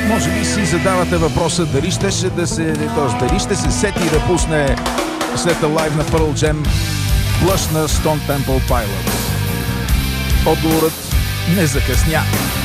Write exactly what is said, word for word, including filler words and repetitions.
Може би си задавате въпроса дали ще, ще да се, т.е. дали ще се сети да пусне след лайв на Pearl Jam Blush на Stone Temple Pilots. Отговорът не закъсня.